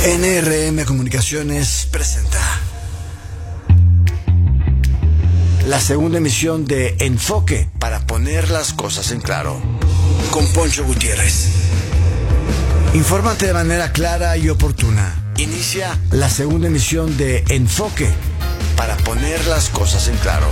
NRM Comunicaciones presenta la segunda emisión de Enfoque para poner las cosas en claro, con Poncho Gutiérrez. Infórmate de manera clara y oportuna. Inicia la segunda emisión de Enfoque para poner las cosas en claro.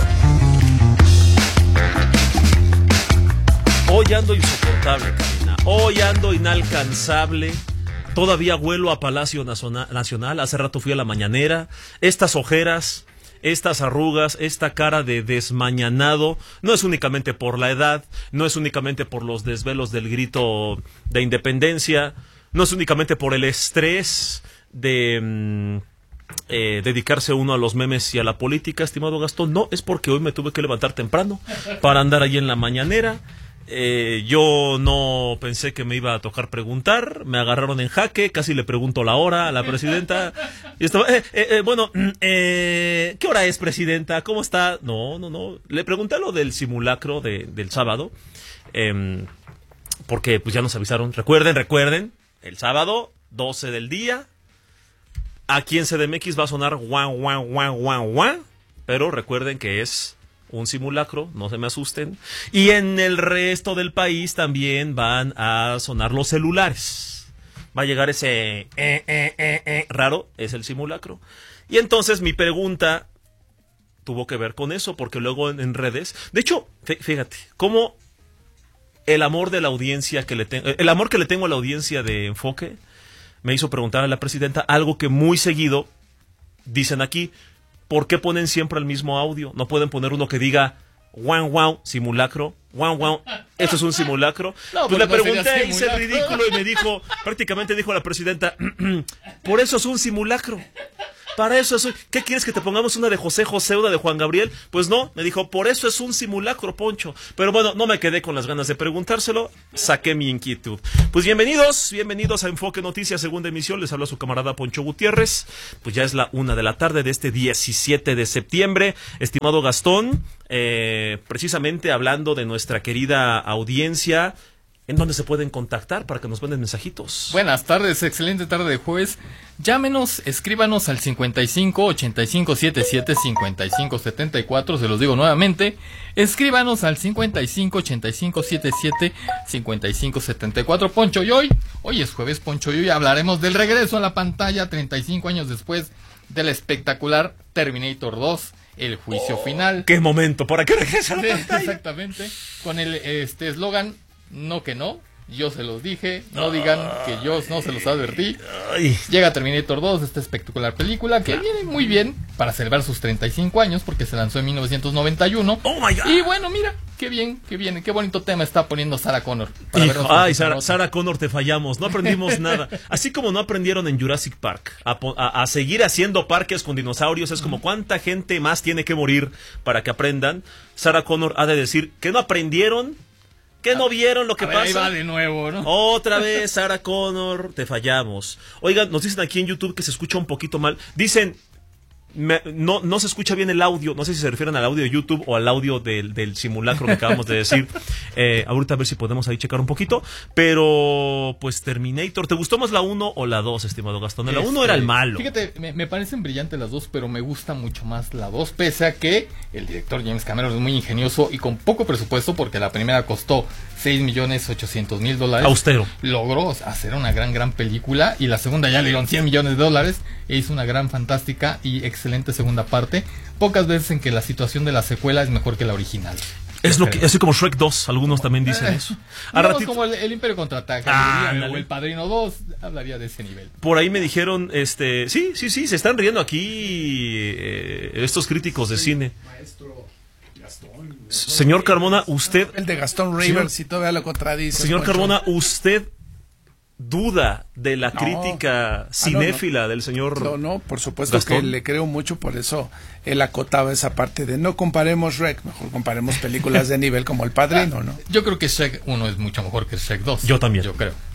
Hoy ando insoportable, Karina. Hoy ando inalcanzable. Todavía vuelo a Palacio Nacional. Hace rato fui a la mañanera. Estas ojeras, estas arrugas, esta cara de desmañanado, no es únicamente por la edad, no es únicamente por los desvelos del grito de independencia, no es únicamente por el estrés de dedicarse uno a los memes y a la política, estimado Gastón. No, es porque hoy me tuve que levantar temprano para andar ahí en la mañanera. Yo no pensé que me iba a tocar preguntar, me agarraron en jaque, casi le pregunto la hora a la presidenta y estaba, ¿qué hora es, presidenta? ¿Cómo está? No, le pregunté lo del simulacro del sábado, porque pues ya nos avisaron, recuerden, el sábado, 12 del día, aquí en CDMX va a sonar guan, pero recuerden que es un simulacro, no se me asusten. Y en el resto del país también van a sonar los celulares. Va a llegar ese raro, es el simulacro. Y entonces mi pregunta tuvo que ver con eso, porque luego en redes, de hecho, fíjate, cómo el amor de la audiencia que le tengo, el amor que le tengo a la audiencia de Enfoque, me hizo preguntar a la presidenta algo que muy seguido dicen aquí. ¿Por qué ponen siempre el mismo audio? No pueden poner uno que diga wow, simulacro, wow, esto es un simulacro. No, pues le pregunté, hice el ridículo y me dijo, prácticamente dijo la presidenta, por eso es un simulacro. Para eso es. ¿Qué quieres, que te pongamos una de José José, una de Juan Gabriel? Pues no, me dijo, por eso es un simulacro, Poncho. Pero bueno, no me quedé con las ganas de preguntárselo, saqué mi inquietud. Pues bienvenidos a Enfoque Noticias, segunda emisión. Les habla su camarada Poncho Gutiérrez. Pues ya es la 1 de la tarde de este 17 de septiembre. Estimado Gastón, precisamente hablando de nuestra querida audiencia, ¿en dónde se pueden contactar para que nos manden mensajitos? Buenas tardes, excelente tarde de jueves. Llámenos, escríbanos al 55 85 77 55 74, se los digo nuevamente. Escríbanos al 55 85 77 55 74. Poncho, y hoy es jueves, Poncho, y hoy hablaremos del regreso a la pantalla 35 años después del espectacular Terminator 2. El juicio final. ¡Qué momento! ¿Para qué regresa a la pantalla? Exactamente. Con el eslogan, no que no, yo se los dije, no digan que yo no se los advertí. Llega Terminator 2, esta espectacular película que viene muy bien para celebrar sus 35 años porque se lanzó en 1991. ¡Oh, my God! Y bueno, mira, qué bien, qué bonito tema está poniendo Sarah Connor. Sarah Connor, te fallamos, no aprendimos nada. Así como no aprendieron en Jurassic Park a seguir haciendo parques con dinosaurios, es como cuánta gente más tiene que morir para que aprendan. Sarah Connor ha de decir que no aprendieron, que no vieron lo que pasa. Ahí va de nuevo, ¿no? Otra vez, Sarah Connor, te fallamos. Oigan, nos dicen aquí en YouTube que se escucha un poquito mal. Dicen, no se escucha bien el audio. No sé si se refieren al audio de YouTube o al audio del simulacro que acabamos de decir. Ahorita a ver si podemos ahí checar un poquito. Pero, pues, Terminator, ¿te gustó más la 1 o la 2, estimado Gastón? La 1 era el malo. Fíjate, me parecen brillantes las dos, pero me gusta mucho más la 2, pese a que el director James Cameron es muy ingenioso y con poco presupuesto, porque la primera costó $6,800,000. Austero. Logró hacer una gran película, y la segunda ya le dieron $100 millones. E hizo una gran, fantástica y excelente segunda parte. Pocas veces en que la situación de la secuela es mejor que la original. Es lo que, así como Shrek 2, algunos también dicen eso. Como el Imperio Contraataca, o el Padrino 2, hablaría de ese nivel. Por ahí me dijeron, sí, se están riendo aquí estos críticos de cine. Maestro Gastón. Señor Carmona, usted... El de Gastón River, si todavía lo contradice. Señor Carmona, usted duda de la crítica cinéfila del señor No, por supuesto Gastón. Que le creo mucho, por eso él acotaba esa parte de no comparemos Shrek, mejor comparemos películas de nivel como El Padrino, ¿no? Yo creo que Shrek 1 es mucho mejor que Shrek 2. Yo también. Yo creo.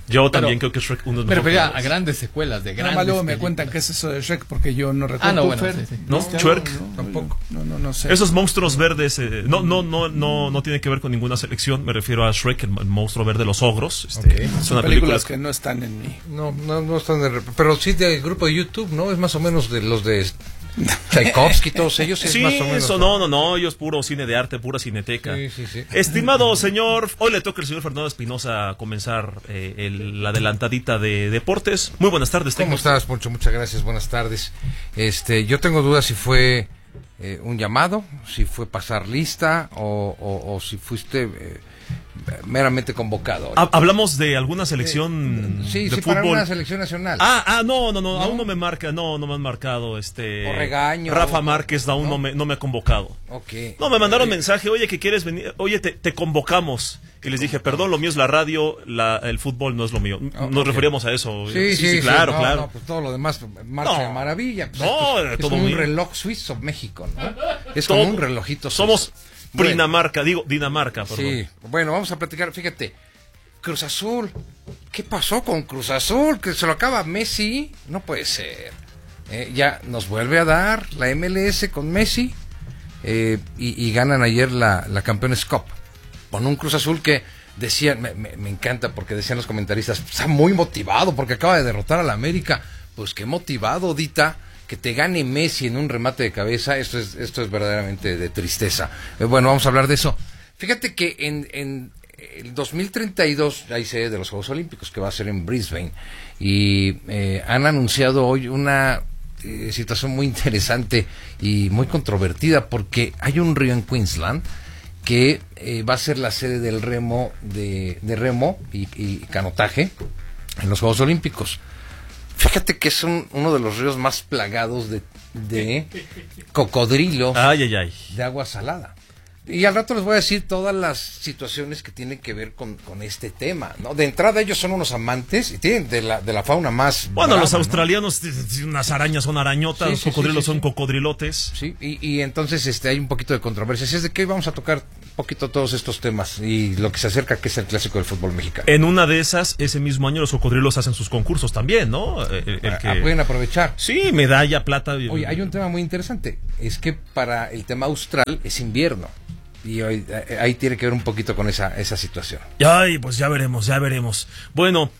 Yo también creo que Shrek 1 es Me mejor. refería a grandes secuelas de Nada grandes más luego me películas. cuentan qué es eso de Shrek, porque yo no recuerdo. Ah, no, ¿Tú, bueno, Fer? sí, sí. ¿No? ¿Viste Shrek. algo? No, Tampoco. No sé. Esos monstruos verdes no tiene que ver con ninguna selección. Me refiero a Shrek, el monstruo verde, los ogros. Es una película películas que no están en mí. No están pero sí del grupo de YouTube, ¿no? Es más o menos de los de Tchaikovsky, todos ellos es Sí, más o menos. eso no, ellos puro cine de arte, pura cineteca. Sí. Estimado señor, hoy le toca al señor Fernando Espinosa comenzar la adelantadita de deportes. Muy buenas tardes. ¿Cómo estás, Poncho? Muchas gracias, buenas tardes. Yo tengo dudas si fue un llamado, si fue pasar lista o si fuiste meramente convocado. Hablamos de alguna selección Sí, de sí, fútbol. para una selección nacional. No, aún no me marca, no me han marcado. O regaño. Rafa Márquez aún no me ha convocado. Ok. No, me mandaron mensaje, oye, que quieres venir, oye, te convocamos. Y les dije, perdón, lo mío es la radio, el fútbol no es lo mío. Nos referíamos a eso. Sí, claro. No, pues todo lo demás marcha de maravilla. Pues es todo como muy un bien. reloj suizo México, ¿no? Es como un relojito suizo. Somos Bueno. Dinamarca, perdón. Sí, bueno, vamos a platicar. Fíjate, Cruz Azul. ¿Qué pasó con Cruz Azul? Que se lo acaba Messi. No puede ser. Ya nos vuelve a dar la MLS con Messi. Y ganan ayer la Campeones Cup. Con un Cruz Azul que decían, me encanta porque decían los comentaristas, está muy motivado porque acaba de derrotar a la América. Pues qué motivado, Dita. Que te gane Messi en un remate de cabeza, esto es verdaderamente de tristeza. Bueno, vamos a hablar de eso. Fíjate que en el 2032 hay sede de los Juegos Olímpicos, que va a ser en Brisbane, y han anunciado hoy una situación muy interesante y muy controvertida, porque hay un río en Queensland que va a ser la sede del remo, de remo y canotaje en los Juegos Olímpicos. Fíjate que es uno de los ríos más plagados de cocodrilos de agua salada. Y al rato les voy a decir todas las situaciones que tienen que ver con este tema, ¿no? De entrada ellos son unos amantes y tienen de la fauna más Bueno, brava, los ¿no? australianos, unas arañas son arañotas, Sí, los sí, cocodrilos sí. son cocodrilotes. Sí, y entonces hay un poquito de controversia. Así es de que hoy vamos a tocar un poquito todos estos temas y lo que se acerca, que es el clásico del fútbol mexicano. En una de esas, ese mismo año los cocodrilos hacen sus concursos también, ¿no? Pueden aprovechar. Sí, medalla, plata. Oye, hay un tema muy interesante. Es que para el tema austral es invierno. Y hoy, ahí tiene que ver un poquito con esa situación. Ay, pues ya veremos. Bueno,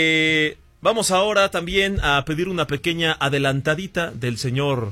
vamos ahora también a pedir una pequeña adelantadita del señor...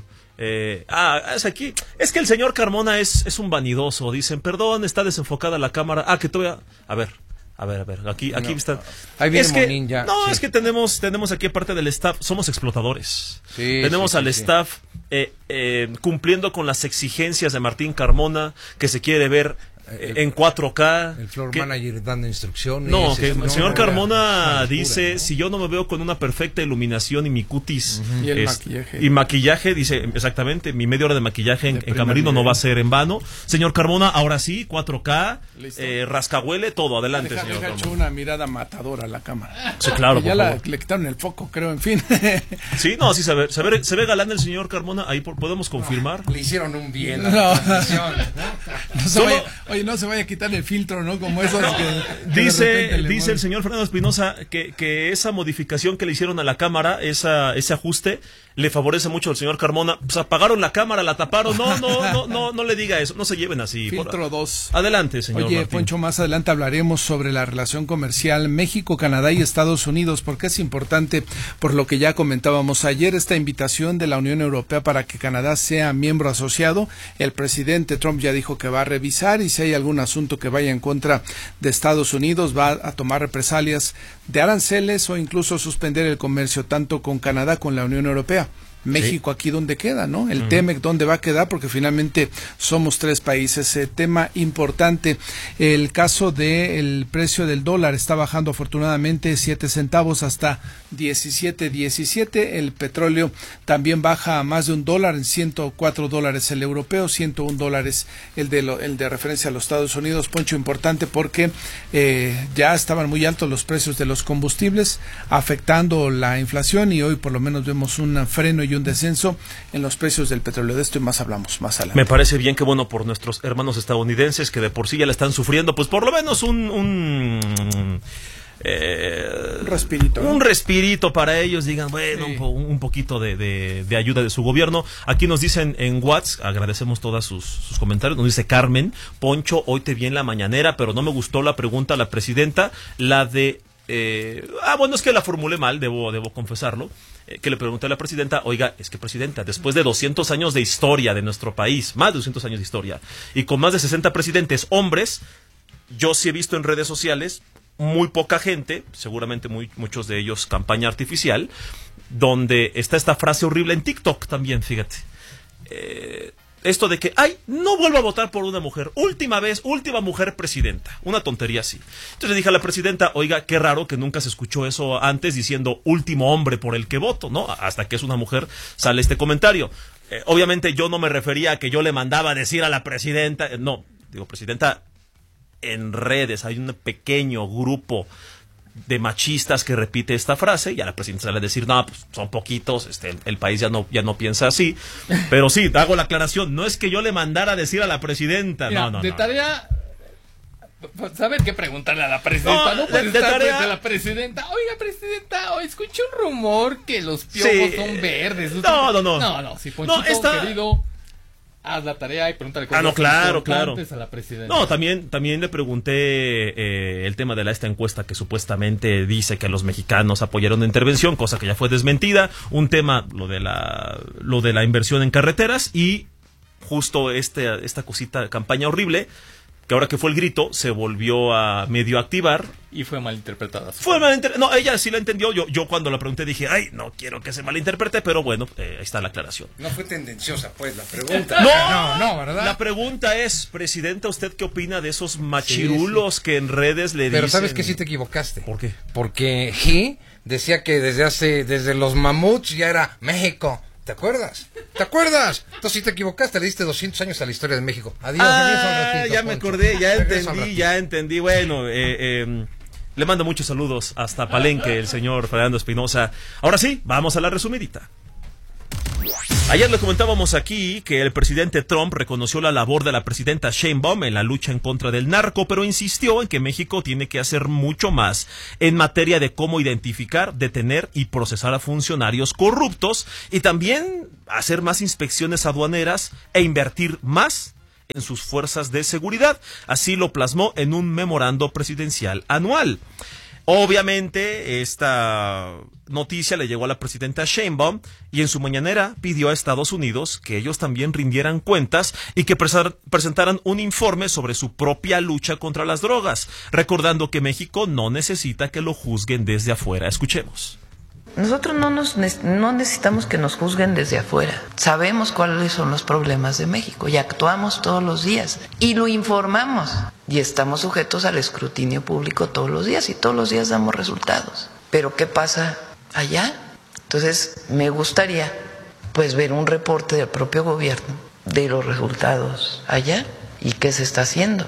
es que el señor Carmona es un vanidoso. Dicen, perdón, está desenfocada la cámara. Que todavía... A ver, aquí No, está. ahí viene es que, Monín ya, no, sí. es que tenemos aquí parte del staff, somos explotadores. Sí, tenemos sí, al sí. staff cumpliendo con las exigencias de Martín Carmona, que se quiere ver en 4K. El floor que- manager dando instrucciones. no, que el señor Carmona una dice, locura, ¿no? si yo no me veo con una perfecta iluminación y mi cutis Y el maquillaje. y maquillaje, dice, exactamente, mi media hora de maquillaje en primer camerino no nivel. va a ser en vano. Señor Carmona, ahora sí, 4K, Listo. rascahuele, todo, adelante, Deja señor hecho Carmona. una mirada matadora a la cámara. Sí, claro, Y ya por favor. le quitaron el foco, creo, en fin. Sí, no, sí se ve galán el señor Carmona, ahí podemos confirmar. Le hicieron un bien. No. A la transmisión. No se vaya a quitar el filtro, ¿no? Como esos que de repente Dice le el mueven. señor Fernando Espinosa que esa modificación que le hicieron a la cámara, ese ajuste, le favorece mucho al señor Carmona. Pues apagaron la cámara, la taparon. No le diga eso, no se lleven así. Filtro 2. Adelante, señor Oye, Martín. Poncho, más adelante hablaremos sobre la relación comercial México, Canadá y Estados Unidos, porque es importante, por lo que ya comentábamos ayer, esta invitación de la Unión Europea para que Canadá sea miembro asociado. El presidente Trump ya dijo que va a revisar y si hay algún asunto que vaya en contra de Estados Unidos, va a tomar represalias de aranceles o incluso suspender el comercio tanto con Canadá como con la Unión Europea. México aquí donde queda, ¿no? El TEMEC dónde va a quedar, porque finalmente somos 3 países. Tema importante, el caso del precio del dólar está bajando afortunadamente 7 centavos hasta 17.17. El petróleo también baja a más de $1, en $104 el europeo, $101 el de referencia a los Estados Unidos. Poncho, importante porque ya estaban muy altos los precios de los combustibles, afectando la inflación, y hoy por lo menos vemos un freno y un descenso en los precios del petróleo. De esto y más hablamos más adelante. Me parece bien, que bueno por nuestros hermanos estadounidenses que de por sí ya la están sufriendo, pues por lo menos respirito, ¿no? Un respirito para ellos, digan, bueno, Sí. un poquito de ayuda de su gobierno. Aquí nos dicen en WhatsApp, agradecemos todos sus comentarios, nos dice Carmen, Poncho, hoy te vi en la mañanera, pero no me gustó la pregunta a la presidenta, la de... bueno, es que la formulé mal, debo confesarlo, que le pregunté a la presidenta, oiga, es que presidenta, después de 200 años de historia de nuestro país, más de 200 años de historia, y con más de 60 presidentes hombres, yo sí he visto en redes sociales muy poca gente, seguramente muchos de ellos campaña artificial, donde está esta frase horrible en TikTok también, fíjate. Esto de que, no vuelvo a votar por una mujer, última mujer presidenta, una tontería así. Entonces le dije a la presidenta, oiga, qué raro que nunca se escuchó eso antes diciendo último hombre por el que voto, ¿no? Hasta que es una mujer sale este comentario. Obviamente yo no me refería a que yo le mandaba a decir a la presidenta, no, digo, presidenta, en redes hay un pequeño grupo de machistas que repite esta frase y a la presidenta sale a decir, no, pues son poquitos, el país ya no piensa así, pero sí, hago la aclaración, no es que yo le mandara a decir a la presidenta, Mira, no. de tarea, saber qué preguntarle a la presidenta, No, no puedes de estar tarea- frente a la presidenta, oiga presidenta, escuché un rumor que los piojos Sí. son verdes. No. Si Ponchito, No, esta- querido, haz la tarea y pregúntale no, claro. importantes a la presidenta. No, también le pregunté el tema de esta encuesta que supuestamente dice que los mexicanos apoyaron la intervención, cosa que ya fue desmentida. Un tema, lo de la inversión en carreteras y justo esta cosita, campaña horrible, que ahora que fue el grito, se volvió a medio activar. Y fue malinterpretada. No, ella sí la entendió. Yo cuando la pregunté dije, no quiero que se malinterprete, pero bueno, ahí está la aclaración. No fue tendenciosa, pues, la pregunta. No, ¿verdad? La pregunta es, presidenta, ¿usted qué opina de esos machirulos que en redes le dicen? Pero ¿sabes que sí te equivocaste? ¿Por qué? Porque decía que desde los mamuts ya era México. ¿Te acuerdas? Entonces sí te equivocaste, le diste 200 años a la historia de México. Adiós, regreso al ratito, ya me Poncho. acordé, Regreso al ratito. ya entendí. Bueno, le mando muchos saludos hasta Palenque, el señor Fernando Espinosa. Ahora sí, vamos a la resumidita. Ayer le comentábamos aquí que el presidente Trump reconoció la labor de la presidenta Sheinbaum en la lucha en contra del narco, pero insistió en que México tiene que hacer mucho más en materia de cómo identificar, detener y procesar a funcionarios corruptos y también hacer más inspecciones aduaneras e invertir más en sus fuerzas de seguridad. Así lo plasmó en un memorando presidencial anual. Obviamente, esta noticia le llegó a la presidenta Sheinbaum y en su mañanera pidió a Estados Unidos que ellos también rindieran cuentas y que presentaran un informe sobre su propia lucha contra las drogas, recordando que México no necesita que lo juzguen desde afuera. Escuchemos. Nosotros no necesitamos que nos juzguen desde afuera. Sabemos cuáles son los problemas de México y actuamos todos los días y lo informamos y estamos sujetos al escrutinio público todos los días y todos los días damos resultados. Pero ¿qué pasa allá? Entonces me gustaría pues ver un reporte del propio gobierno de los resultados allá y qué se está haciendo.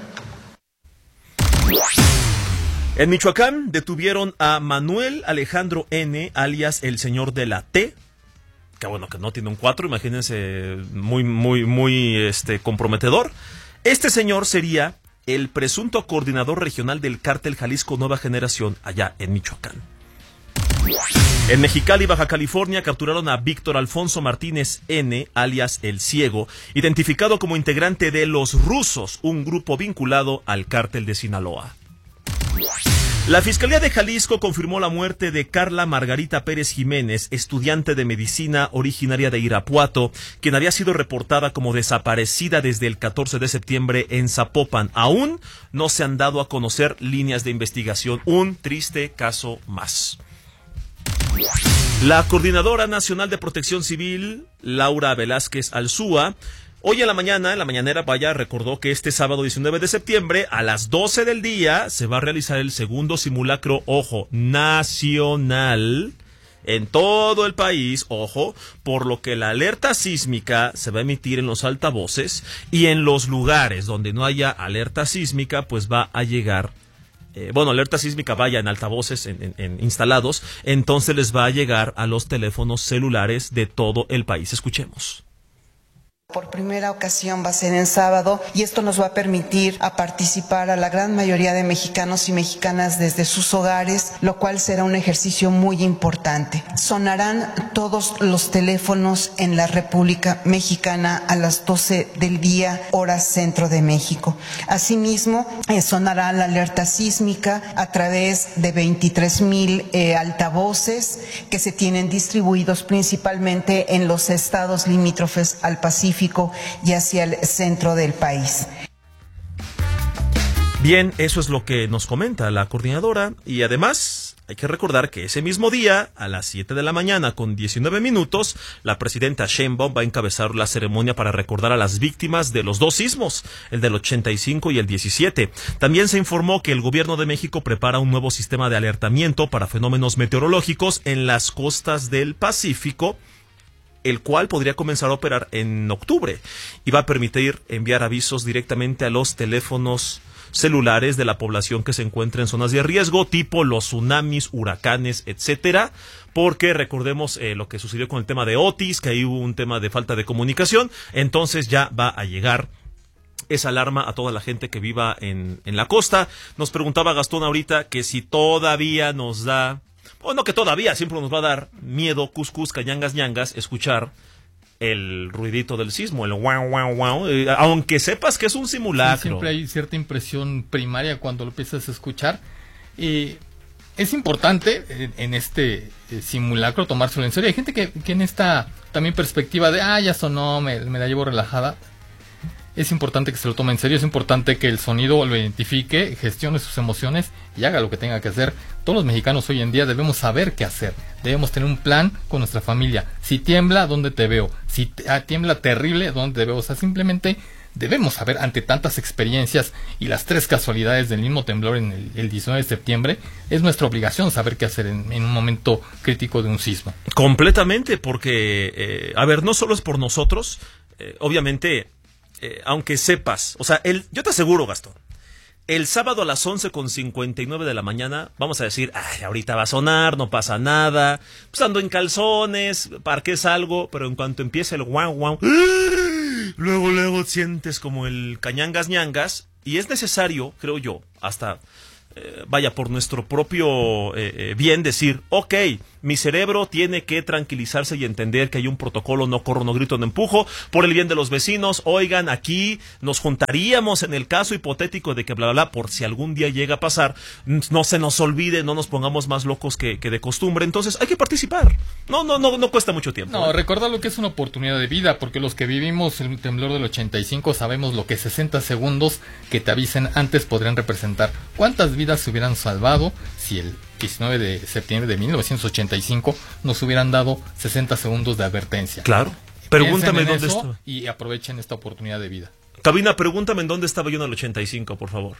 En Michoacán detuvieron a Manuel Alejandro N., alias el señor de la T, que bueno, que no tiene un 4, imagínense, muy comprometedor. Este señor sería el presunto coordinador regional del cártel Jalisco Nueva Generación allá en Michoacán. En Mexicali, Baja California, capturaron a Víctor Alfonso Martínez N., alias El Ciego, identificado como integrante de Los Rusos, un grupo vinculado al cártel de Sinaloa. La Fiscalía de Jalisco confirmó la muerte de Carla Margarita Pérez Jiménez, estudiante de medicina originaria de Irapuato, quien había sido reportada como desaparecida desde el 14 de septiembre en Zapopan. Aún no se han dado a conocer líneas de investigación. Un triste caso más. La Coordinadora Nacional de Protección Civil, Laura Velázquez Alzúa, hoy en la mañanera, recordó que este sábado 19 de septiembre a las 12 del día se va a realizar el segundo simulacro, nacional en todo el país, por lo que la alerta sísmica se va a emitir en los altavoces y en los lugares donde no haya alerta sísmica, pues va a llegar, alerta sísmica vaya en altavoces en instalados, entonces les va a llegar a los teléfonos celulares de todo el país. Escuchemos. Por primera ocasión va a ser en sábado y esto nos va a permitir a participar a la gran mayoría de mexicanos y mexicanas desde sus hogares, lo cual será un ejercicio muy importante. Sonarán todos los teléfonos en la República Mexicana a las 12 del día, hora centro de México. Asimismo, sonará la alerta sísmica a través de 23,000 altavoces que se tienen distribuidos principalmente en los estados limítrofes al Pacífico y hacia el centro del país. Bien, eso es lo que nos comenta la coordinadora y además hay que recordar que ese mismo día, a las 7 de la mañana con 19 minutos, la presidenta Sheinbaum va a encabezar la ceremonia para recordar a las víctimas de los dos sismos, el del 85 y el 17. También se informó que el gobierno de México prepara un nuevo sistema de alertamiento para fenómenos meteorológicos en las costas del Pacífico, el cual podría comenzar a operar en octubre y va a permitir enviar avisos directamente a los teléfonos celulares de la población que se encuentra en zonas de riesgo, tipo los tsunamis, huracanes, etcétera, porque recordemos lo que sucedió con el tema de Otis, que ahí hubo un tema de falta de comunicación, entonces ya va a llegar esa alarma a toda la gente que viva en la costa. Nos preguntaba Gastón ahorita que si todavía nos da, bueno, que todavía siempre nos va a dar miedo, cuscus, cañangas, ñangas, escuchar el ruidito del sismo, el guau, guau, guau, aunque sepas que es un simulacro. Sí, siempre hay cierta impresión primaria cuando lo empiezas a escuchar. Es importante en este simulacro tomárselo en serio. Hay gente que en esta también perspectiva de, ya sonó, me la llevo relajada. Es importante que se lo tome en serio, es importante que el sonido lo identifique, gestione sus emociones y haga lo que tenga que hacer. Todos los mexicanos hoy en día debemos saber qué hacer, debemos tener un plan con nuestra familia. Si tiembla, ¿dónde te veo? Si tiembla terrible, ¿dónde te veo? O sea, simplemente debemos saber, ante tantas experiencias y las 3 casualidades del mismo temblor en el 19 de septiembre, es nuestra obligación saber qué hacer en un momento crítico de un sismo. Completamente, porque, no solo es por nosotros, obviamente, aunque sepas, o sea, yo te aseguro, Gastón, el sábado a las 11:59 de la mañana, vamos a decir, ahorita va a sonar, no pasa nada, pues ando en calzones, parques algo, pero en cuanto empiece el guau, guau, luego sientes como el cañangas, ñangas, y es necesario, creo yo, hasta, por nuestro propio bien decir, ok, mi cerebro tiene que tranquilizarse y entender que hay un protocolo, no corro, no grito, no empujo, por el bien de los vecinos. Oigan, aquí nos juntaríamos en el caso hipotético de que bla, bla, bla, por si algún día llega a pasar, no se nos olvide, no nos pongamos más locos que de costumbre. Entonces hay que participar. No cuesta mucho tiempo. No, recordar lo que es una oportunidad de vida, porque los que vivimos el temblor del 85 sabemos lo que 60 segundos que te avisen antes podrían representar. ¿Cuántas vidas se hubieran salvado si el 19 de septiembre de 1985 nos hubieran dado 60 segundos de advertencia? Claro. Pregúntame dónde estaba. Y aprovechen esta oportunidad de vida. Cabina, pregúntame en dónde estaba yo en el 85, por favor.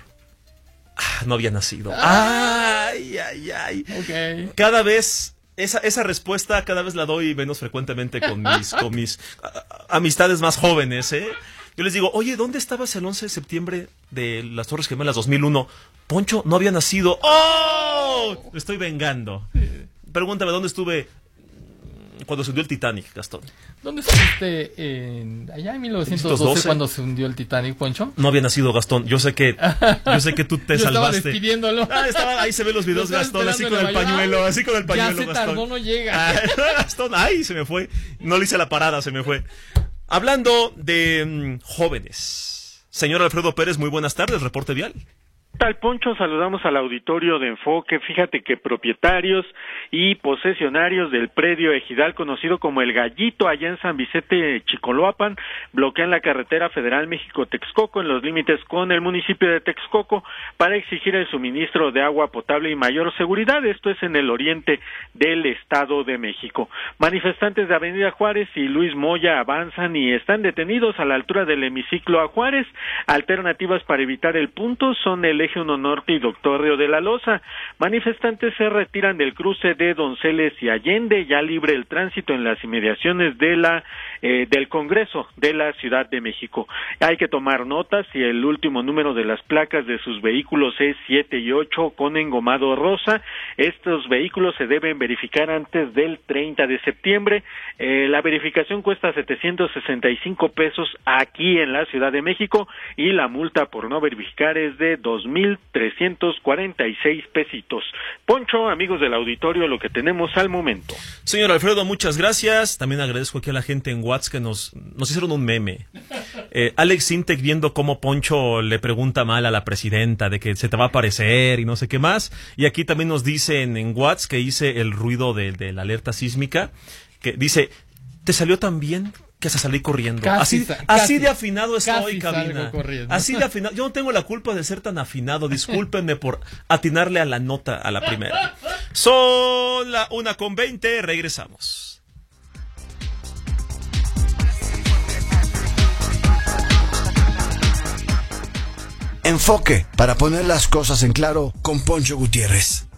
No había nacido. Ay. Okay. Cada vez, esa respuesta cada vez la doy menos frecuentemente con mis amistades más jóvenes, Yo les digo, oye, ¿dónde estabas el 11 de septiembre de las Torres Gemelas 2001? Poncho, no había nacido. ¡Oh! Me estoy vengando. Pregúntame, ¿dónde estuve cuando se hundió el Titanic, Gastón? ¿Dónde estuviste allá en 1912 cuando se hundió el Titanic, Poncho? No había nacido, Gastón. Yo sé que tú te Yo salvaste. Estaba despidiéndolo. Ahí se ven los videos, Gastón, así con el pañuelo, ya se Gastón. tardó, no llega. Gastón, se me fue. No le hice la parada, se me fue. Hablando de jóvenes. Señor Alfredo Pérez, muy buenas tardes, reporte vial. tal, Poncho? Saludamos al auditorio de Enfoque. Fíjate que propietarios y posesionarios del predio ejidal conocido como El Gallito, allá en San Vicente, Chicoloapan, bloquean la carretera federal México-Texcoco en los límites con el municipio de Texcoco para exigir el suministro de agua potable y mayor seguridad. Esto es en el oriente del Estado de México. Manifestantes de Avenida Juárez y Luis Moya avanzan y están detenidos a la altura del hemiciclo a Juárez. Alternativas para evitar el punto son el Eje 1 Norte y Doctor Río de la Loza. Manifestantes se retiran del cruce de Donceles y Allende, ya libre el tránsito en las inmediaciones de la del Congreso de la Ciudad de México. Hay que tomar notas si el último número de las placas de sus vehículos es 7 y 8 con engomado rosa. Estos vehículos se deben verificar antes del 30 de septiembre. La verificación cuesta 765 pesos aquí en la Ciudad de México y la multa por no verificar es de 2,346 pesitos. Poncho, amigos del auditorio, lo que tenemos al momento. Señor Alfredo, muchas gracias. También agradezco aquí a la gente en WhatsApp que nos hicieron un meme. Alex Sintek viendo cómo Poncho le pregunta mal a la presidenta de que se te va a aparecer y no sé qué más. Y aquí también nos dicen en WhatsApp que hice el ruido de la alerta sísmica, que dice, ¿te salió tan bien que hasta salí corriendo? Así de afinado estoy, cabina. Así de afinado. Yo no tengo la culpa de ser tan afinado. Discúlpenme por atinarle a la nota a la primera. Son la 1:20. Regresamos. Enfoque para poner las cosas en claro con Poncho Gutiérrez.